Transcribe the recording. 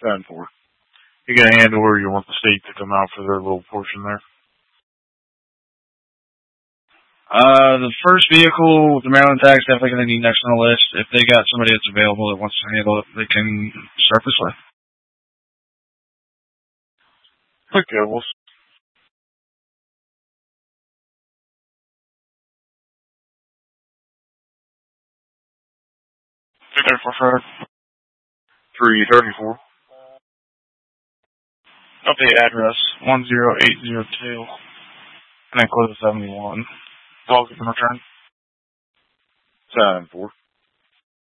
10-4. You got a handle or you want the state to come out for their little portion there? The first vehicle with the Maryland tag is definitely going to be next on the list. If they got somebody that's available that wants to handle it, they can start this way. Okay, we'll... Okay, for sure. 334. Update address 10802. And then close 71. Dogs can return. 10-4.